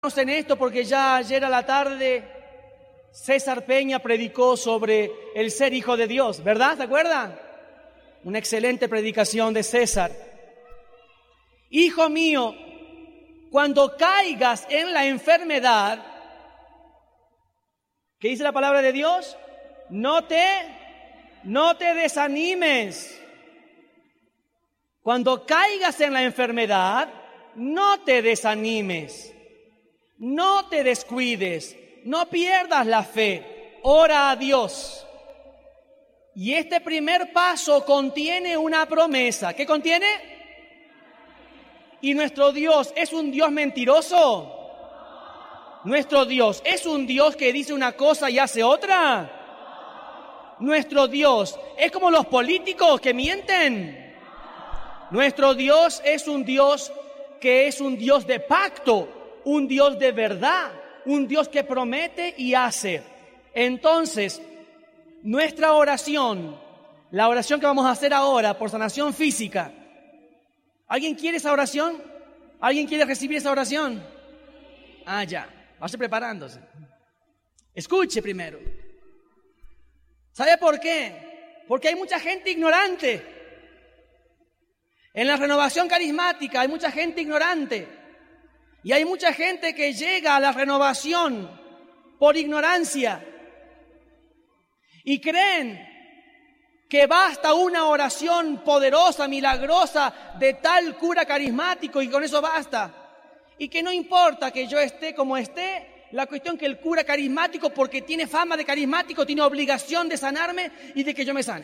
En esto porque ya ayer a la tarde César Peña predicó sobre el ser hijo de Dios, ¿verdad? ¿Se acuerdan? Una excelente predicación de César. Hijo mío, cuando caigas en la enfermedad, ¿qué dice la palabra de Dios? No te desanimes. Cuando caigas en la enfermedad, no te desanimes. No te descuides, no pierdas la fe, ora a Dios. Y este primer paso contiene una promesa. ¿Qué contiene? ¿Y nuestro Dios es un Dios mentiroso? ¿Nuestro Dios es un Dios que dice una cosa y hace otra? ¿Nuestro Dios es como los políticos que mienten? Nuestro Dios es un Dios que es un Dios de pacto. Un Dios de verdad, un Dios que promete y hace. Entonces, nuestra oración, la oración que vamos a hacer ahora por sanación física, ¿alguien quiere esa oración? ¿Alguien quiere recibir esa oración? Ya, vaya preparándose. Escuche primero. ¿Sabe por qué? Porque hay mucha gente ignorante. En la renovación carismática hay mucha gente ignorante. Y hay mucha gente que llega a la renovación por ignorancia y creen que basta una oración poderosa, milagrosa de tal cura carismático y con eso basta. Y que no importa que yo esté como esté, la cuestión que el cura carismático, porque tiene fama de carismático, tiene obligación de sanarme y de que yo me sane.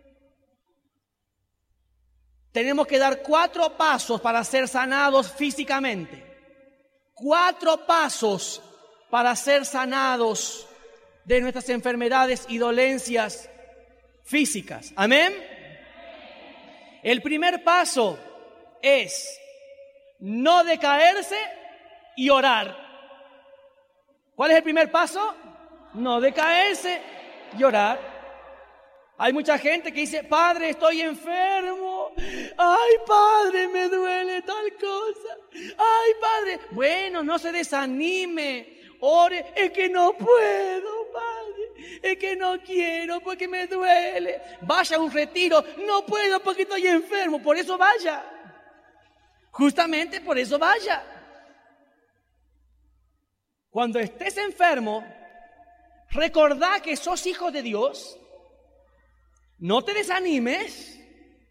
Tenemos que dar 4 pasos para ser sanados físicamente. 4 pasos para ser sanados de nuestras enfermedades y dolencias físicas. ¿Amén? El primer paso es no decaerse y orar. ¿Cuál es el primer paso? No decaerse y orar. Hay mucha gente que dice, Padre, estoy enfermo. Ay, Padre, me duele tal cosa. Ay, Padre. Bueno, no se desanime. Ore. Es que no puedo, Padre. Es que no quiero porque me duele. Vaya a un retiro. No puedo porque estoy enfermo. Por eso vaya. Justamente por eso vaya. Cuando estés enfermo, recordá que sos hijo de Dios. No te desanimes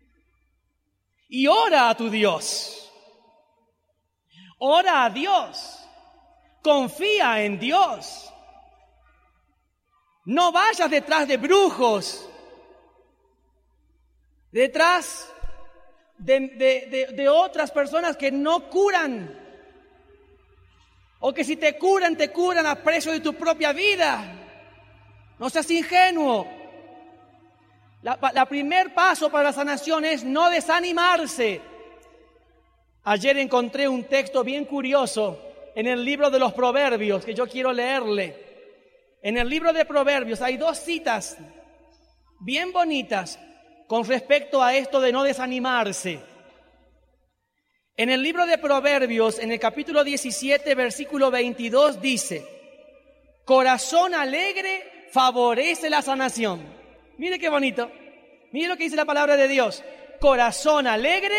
y ora a tu Dios. Ora a Dios. Confía en Dios. No vayas detrás de brujos, detrás de otras personas que no curan, o que si te curan a precio de tu propia vida. No seas ingenuo. La primer paso para la sanación es no desanimarse. Ayer encontré un texto bien curioso en el libro de los Proverbios que yo quiero leerle. En el libro de Proverbios hay 2 citas bien bonitas con respecto a esto de no desanimarse. En el libro de Proverbios, en el capítulo 17, versículo 22, dice: corazón alegre favorece la sanación. Mire qué bonito. Mire lo que dice la palabra de Dios. Corazón alegre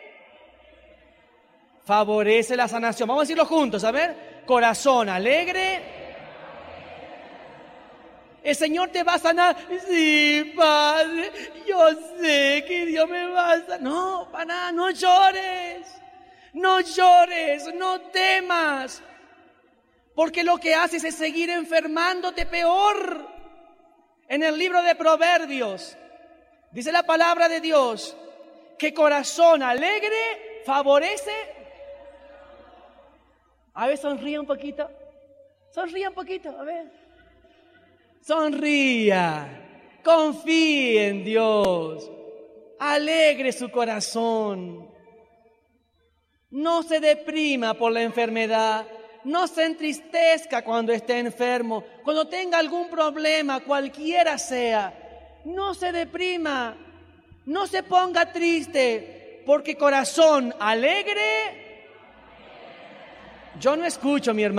favorece la sanación. Vamos a decirlo juntos, a ver. Corazón alegre. El Señor te va a sanar. Sí, Padre, yo sé que Dios me va a sanar. No, para nada, no llores. No llores, no temas. Porque lo que haces es seguir enfermándote peor. En el libro de Proverbios dice la palabra de Dios que corazón alegre favorece. A ver, sonríe un poquito. Sonríe un poquito, a ver. Sonría. Confíe en Dios. Alegre su corazón. No se deprima por la enfermedad. No se entristezca cuando esté enfermo, cuando tenga algún problema, cualquiera sea. No se deprima, no se ponga triste, porque corazón alegre Yo no escucho, mi hermano.